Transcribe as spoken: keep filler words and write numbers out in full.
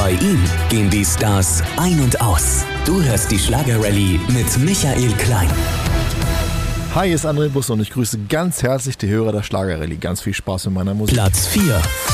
Bei ihm gehen die Stars ein und aus. Du hörst die Schlagerrallye mit Michael Klein. Hi, hier ist André Busse und ich grüße ganz herzlich die Hörer der Schlagerrallye. Ganz viel Spaß mit meiner Musik. Platz vier.